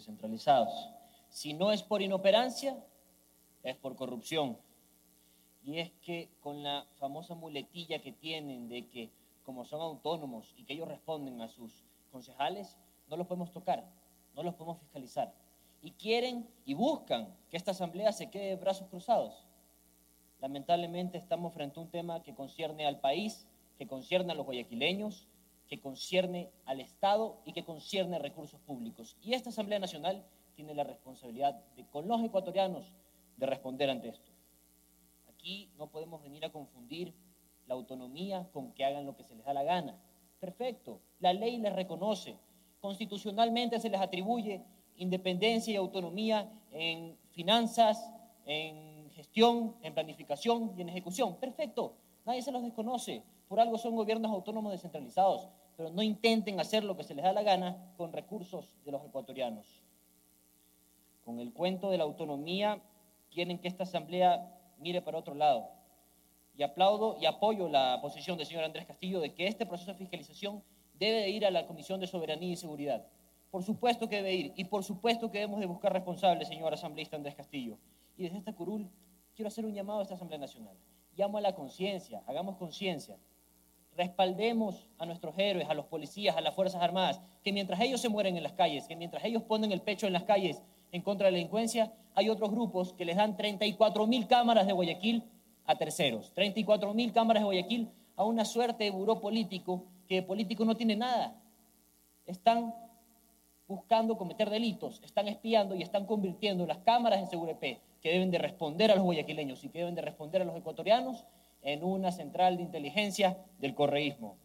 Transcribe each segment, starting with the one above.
descentralizados. Si no es por inoperancia, es por corrupción. Y es que con la famosa muletilla que tienen de que como son autónomos y que ellos responden a sus concejales, no los podemos tocar, no los podemos fiscalizar. Y quieren y buscan que esta asamblea se quede de brazos cruzados. Lamentablemente estamos frente a un tema que concierne al país, que concierne a los guayaquileños, que concierne al Estado y que concierne a recursos públicos. Y esta Asamblea Nacional tiene la responsabilidad de, con los ecuatorianos, de responder ante esto. Aquí no podemos venir a confundir la autonomía con que hagan lo que se les da la gana. Perfecto, la ley les reconoce, constitucionalmente se les atribuye independencia y autonomía en finanzas, en gestión, en planificación y en ejecución. Perfecto, nadie se los desconoce, por algo son gobiernos autónomos descentralizados, pero no intenten hacer lo que se les da la gana con recursos de los ecuatorianos. Con el cuento de la autonomía, quieren que esta asamblea mire para otro lado. Y aplaudo y apoyo la posición del señor Andrés Castillo de que este proceso de fiscalización debe de ir a la Comisión de Soberanía y Seguridad. Por supuesto que debe ir y por supuesto que debemos de buscar responsables, señor asambleísta Andrés Castillo. Y desde esta curul quiero hacer un llamado a esta Asamblea Nacional. Llamo a la conciencia, hagamos conciencia. Respaldemos a nuestros héroes, a los policías, a las Fuerzas Armadas, que mientras ellos se mueren en las calles, que mientras ellos ponen el pecho en las calles en contra de la delincuencia, hay otros grupos que les dan 34.000 cámaras de Guayaquil a terceros, 34.000 cámaras de Guayaquil a una suerte de buró político que de político no tiene nada. Están buscando cometer delitos, están espiando y están convirtiendo las cámaras de Segurepé, que deben de responder a los guayaquileños y que deben de responder a los ecuatorianos, en una central de inteligencia del correísmo.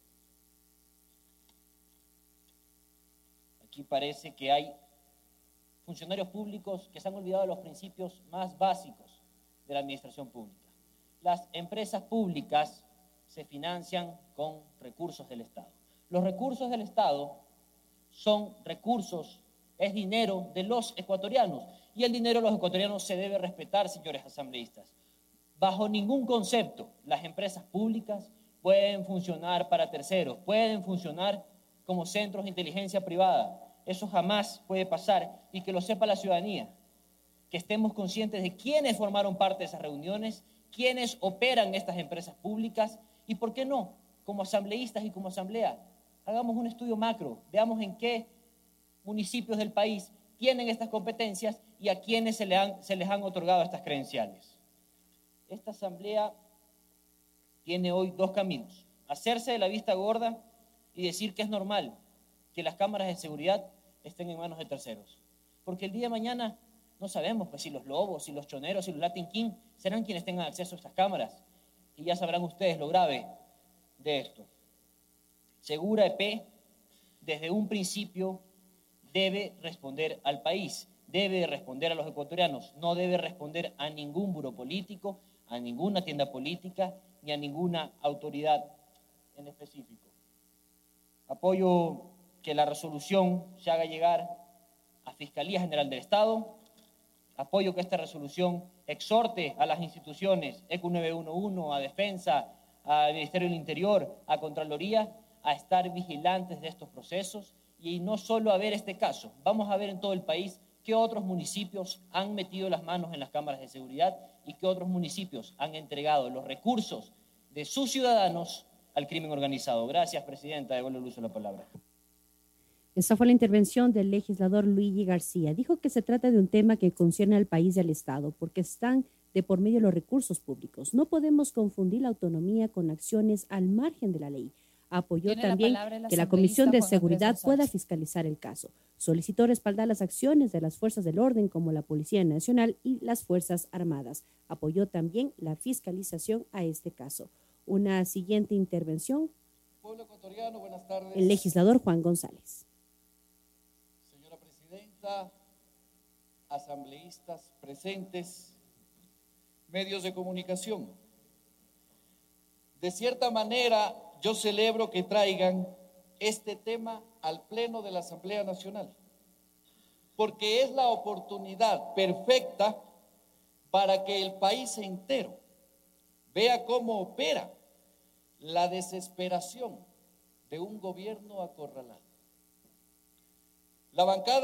Aquí parece que hay funcionarios públicos que se han olvidado de los principios más básicos de la administración pública. Las empresas públicas se financian con recursos del Estado. Los recursos del Estado son recursos, es dinero de los ecuatorianos, y el dinero de los ecuatorianos se debe respetar, señores asambleístas. Bajo ningún concepto las empresas públicas pueden funcionar para terceros, pueden funcionar como centros de inteligencia privada. Eso jamás puede pasar, y que lo sepa la ciudadanía, que estemos conscientes de quiénes formaron parte de esas reuniones, quiénes operan estas empresas públicas, y por qué no, como asambleístas y como asamblea, hagamos un estudio macro, veamos en qué municipios del país tienen estas competencias y a quiénes se les han otorgado estas credenciales. Esta asamblea tiene hoy dos caminos: hacerse de la vista gorda y decir que es normal que las cámaras de seguridad estén en manos de terceros. Porque el día de mañana no sabemos pues, si los lobos, si los choneros, si los Latin King serán quienes tengan acceso a estas cámaras. Y ya sabrán ustedes lo grave de esto. Segurepé, desde un principio, debe responder al país, debe responder a los ecuatorianos, no debe responder a ningún buró político, a ninguna tienda política, ni a ninguna autoridad en específico. Apoyo que la resolución se haga llegar a Fiscalía General del Estado. Apoyo que esta resolución exhorte a las instituciones, ECU 911, a Defensa, al Ministerio del Interior, a Contraloría, a estar vigilantes de estos procesos, y no solo a ver este caso, vamos a ver en todo el país qué otros municipios han metido las manos en las cámaras de seguridad y qué otros municipios han entregado los recursos de sus ciudadanos al crimen organizado. Gracias, Presidenta. Devuelvo el uso de la palabra. Esta fue la intervención del legislador Luigi García. Dijo que se trata de un tema que concierne al país y al Estado, porque están de por medio los recursos públicos. No podemos confundir la autonomía con acciones al margen de la ley. Apoyó también que la Comisión de Seguridad pueda fiscalizar el caso. Solicitó respaldar las acciones de las fuerzas del orden como la Policía Nacional y las Fuerzas Armadas. Apoyó también la fiscalización a este caso. Una siguiente intervención. Pueblo ecuatoriano, buenas tardes. El legislador Juan González. Señora Presidenta, asambleístas presentes, medios de comunicación. De cierta manera, yo celebro que traigan este tema al Pleno de la Asamblea Nacional, porque es la oportunidad perfecta para que el país entero vea cómo opera la desesperación de un gobierno acorralado. La bancada